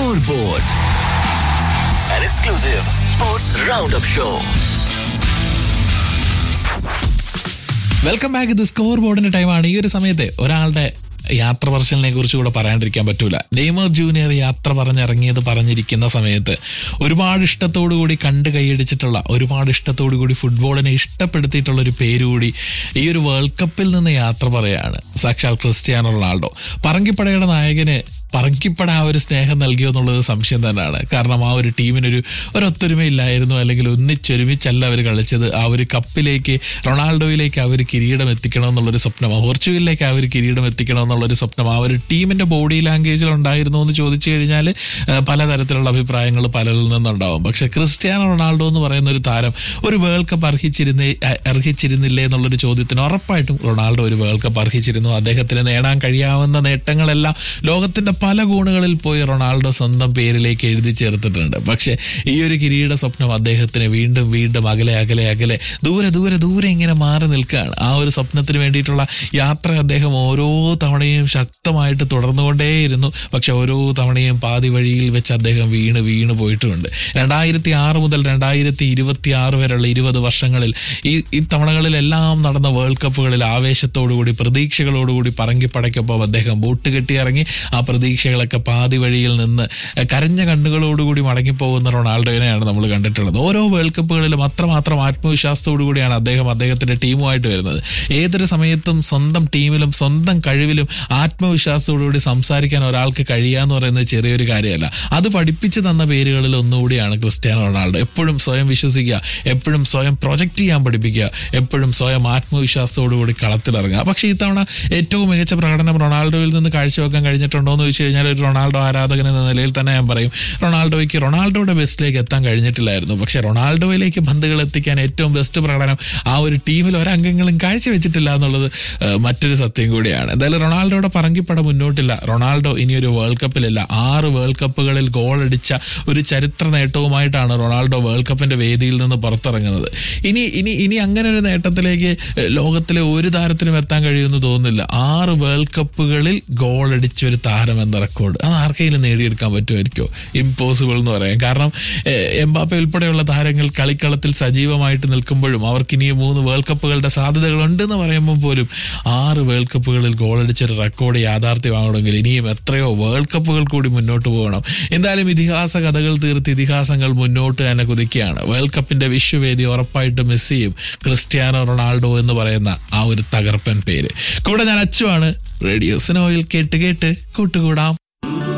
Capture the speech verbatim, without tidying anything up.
Scoreboard, an exclusive sports roundup show. Welcome back. ഇത് score ബോർഡിന്റെ ടൈമാണ്. ഈ ഒരു സമയത്ത് ഒരാളുടെ യാത്ര പറച്ചിലിനെ കുറിച്ച് കൂടെ പറയാണ്ടിരിക്കാൻ പറ്റൂല. നെയ്മർ ജൂനിയർ യാത്ര പറഞ്ഞിറങ്ങിയത് പറഞ്ഞിരിക്കുന്ന സമയത്ത് ഒരുപാട് ഇഷ്ടത്തോടു കൂടി കണ്ട് കൈയടിച്ചിട്ടുള്ള, ഒരുപാട് ഇഷ്ടത്തോടു കൂടി ഫുട്ബോളിനെ ഇഷ്ടപ്പെടുത്തിയിട്ടുള്ള ഒരു പേര് കൂടി ഈ ഒരു വേൾഡ് കപ്പിൽ നിന്ന് യാത്ര പറയാണ്. സാക്ഷാൽ ക്രിസ്ത്യാനോ റൊണാൾഡോ. പറങ്കിപ്പടയുടെ നായകന് പറങ്കിപ്പട ആ ഒരു സ്നേഹം നൽകിയോ എന്നുള്ളത് സംശയം തന്നെയാണ്. കാരണം ആ ഒരു ടീമിനൊരു ഒരൊത്തൊരുമയില്ലായിരുന്നു, അല്ലെങ്കിൽ ഒന്നിച്ചൊരുമിച്ചല്ല അവർ കളിച്ചത്. ആ ഒരു കപ്പിലേക്ക്, റൊണാൾഡോയിലേക്ക് ആ ഒരു കിരീടം എത്തിക്കണം എന്നുള്ളൊരു സ്വപ്നം, പോർച്ചുഗലിലേക്ക് ആ ഒരു കിരീടം എത്തിക്കണം എന്നുള്ളൊരു സ്വപ്നം ആ ഒരു ടീമിന്റെ ബോഡി ലാംഗ്വേജിൽ ഉണ്ടായിരുന്നു എന്ന് ചോദിച്ചു കഴിഞ്ഞാൽ പലതരത്തിലുള്ള അഭിപ്രായങ്ങൾ പലരിൽ നിന്നുണ്ടാവും. പക്ഷെ ക്രിസ്ത്യാനോ റൊണാൾഡോ എന്ന് പറയുന്ന ഒരു താരം ഒരു വേൾഡ് കപ്പ് അർഹിച്ചിരുന്നേ അർഹിച്ചിരുന്നില്ലേ എന്നുള്ളൊരു ചോദ്യത്തിന് ഉറപ്പായിട്ടും റൊണാൾഡോ ഒരു വേൾഡ് കപ്പ് അർഹിച്ചിരുന്നു. അദ്ദേഹത്തിന് നേടാൻ കഴിയാവുന്ന നേട്ടങ്ങളെല്ലാം ലോകത്തിന്റെ പല കോണുകളിൽ പോയി റൊണാൾഡോ സ്വന്തം പേരിലേക്ക് എഴുതി ചേർത്തിട്ടുണ്ട്. പക്ഷെ ഈ ഒരു കിരീട സ്വപ്നം അദ്ദേഹത്തിന് വീണ്ടും വീണ്ടും അകലെ അകലെ അകലെ ദൂരെ ദൂരെ ദൂരെ ഇങ്ങനെ മാറി നിൽക്കുകയാണ്. ആ ഒരു സ്വപ്നത്തിന് വേണ്ടിയിട്ടുള്ള യാത്ര അദ്ദേഹം ഓരോ തവണയും ശക്തമായിട്ട് തുടർന്നുകൊണ്ടേയിരുന്നു. പക്ഷെ ഓരോ തവണയും പാതി വഴിയിൽ വെച്ച് അദ്ദേഹം വീണ് വീണ് പോയിട്ടുമുണ്ട്. രണ്ടായിരത്തി ആറ് മുതൽ രണ്ടായിരത്തി ഇരുപത്തി ആറ് വരെയുള്ള ഇരുപത് വർഷങ്ങളിൽ ഈ ഈ തവണകളിലെല്ലാം നടന്ന വേൾഡ് കപ്പുകളിൽ ആവേശത്തോടുകൂടി പ്രതീക്ഷകളോടുകൂടി പറങ്കിപ്പടയ്ക്കൊപ്പം അദ്ദേഹം ബോട്ട് കെട്ടിയിറങ്ങി. ആ പ്രതീക്ഷകളൊക്കെ പാതി വഴിയിൽ നിന്ന് കരഞ്ഞ കണ്ണുകളോടുകൂടി മടങ്ങിപ്പോകുന്ന റൊണാൾഡോനെയാണ് നമ്മൾ കണ്ടിട്ടുള്ളത്. ഓരോ വേൾഡ് കപ്പുകളിലും അത്രമാത്രം ആത്മവിശ്വാസത്തോടു കൂടിയാണ് അദ്ദേഹം അദ്ദേഹത്തിന്റെ ടീമുമായിട്ട് വരുന്നത്. ഏതൊരു സമയത്തും സ്വന്തം ടീമിലും സ്വന്തം കഴിവിലും ആത്മവിശ്വാസത്തോടുകൂടി സംസാരിക്കാൻ ഒരാൾക്ക് കഴിയാന്ന് പറയുന്നത് ചെറിയൊരു കാര്യമല്ല. അത് പഠിപ്പിച്ചു തന്ന പേരുകളിൽ ഒന്നുകൂടിയാണ് ക്രിസ്ത്യാനോ റൊണാൾഡോ. എപ്പോഴും സ്വയം വിശ്വസിക്കുക, എപ്പോഴും സ്വയം പ്രൊജക്റ്റ് ചെയ്യാൻ പഠിപ്പിക്കുക, എപ്പോഴും സ്വയം ആത്മവിശ്വാസത്തോടുകൂടി കളത്തിലിറങ്ങുക. പക്ഷേ ഇത്തവണ ഏറ്റവും മികച്ച പ്രകടനം റൊണാൾഡോയിൽ നിന്ന് കാഴ്ചവെക്കാൻ കഴിഞ്ഞിട്ടുണ്ടോ എന്ന് ചോദിച്ചു കഴിഞ്ഞാൽ ഒരു റൊണാൾഡോ ആരാധകൻ എന്ന നിലയിൽ തന്നെ ഞാൻ പറയും, റൊണാൾഡോയ്ക്ക് റൊണാൾഡോയുടെ ബെസ്റ്റിലേക്ക് എത്താൻ കഴിഞ്ഞിട്ടില്ലായിരുന്നു. പക്ഷെ റൊണാൾഡോയിലേക്ക് പന്തുകൾ എത്തിക്കാൻ ഏറ്റവും ബെസ്റ്റ് പ്രകടനം ആ ഒരു ടീമിൽ ഒരംഗങ്ങളും കാഴ്ചവെച്ചിട്ടില്ല എന്നുള്ളത് മറ്റൊരു സത്യം കൂടിയാണ്. എന്തായാലും റൊണാൾഡോയുടെ പറങ്കിപ്പട മുന്നോട്ടില്ല. റൊണാൾഡോ ഇനിയൊരു വേൾഡ് കപ്പിലില്ല. ആറ് വേൾഡ് കപ്പുകളിൽ ഗോൾ അടിച്ച ഒരു ചരിത്ര നേട്ടവുമായിട്ടാണ് റൊണാൾഡോ വേൾഡ് കപ്പിന്റെ വേദിയിൽ നിന്ന് പുറത്തിറങ്ങുന്നത്. ഇനി ഇനി ഇനി അങ്ങനെ ഒരു നേട്ടത്തിലേക്ക് ലോകത്തിലെ ഒരു താരത്തിനും എത്താൻ കഴിയുമെന്ന് തോന്നുന്നില്ല. ആറ് വേൾഡ് കപ്പുകളിൽ ഗോൾ അടിച്ച ഒരു താരം എന്ന റെക്കോർഡ് അത് ആർക്കെങ്കിലും നേടിയെടുക്കാൻ പറ്റുമായിരിക്കോ? ഇമ്പോസിബിൾ എന്ന് പറയാം. കാരണം എംബാപ്പെ ഉൾപ്പെടെയുള്ള താരങ്ങൾ കളിക്കളത്തിൽ സജീവമായിട്ട് നിൽക്കുമ്പോഴും അവർക്ക് ഇനിയും മൂന്ന് വേൾഡ് കപ്പുകളുടെ സാധ്യതകൾ ഉണ്ടെന്ന് പറയുമ്പോൾ പോലും ആറ് വേൾഡ് കപ്പുകളിൽ ഗോളടിച്ചൊരു റെക്കോർഡ് യാഥാർത്ഥ്യമാകണമെങ്കിൽ ഇനിയും എത്രയോ വേൾഡ് കപ്പുകൾ കൂടി മുന്നോട്ട് പോകണം. എന്തായാലും ഇതിഹാസ കഥകൾ തീർത്ത് ഇതിഹാസങ്ങൾ മുന്നോട്ട് തന്നെ കുതിക്കുകയാണ്. വേൾഡ് കപ്പിന്റെ വിശ്വവേദി ഉറപ്പായിട്ട് മിസ് ചെയ്യും ക്രിസ്ത്യാനോ റൊണാൾഡോ എന്ന് പറയുന്ന ആ ഒരു തകർപ്പൻ പേര്. കൂടെ ഞാൻ അച്ചുവാണ്. റേഡിയോ സിനോയിൽ കേട്ട് കേട്ട് കൂട്ടുകൂടാം.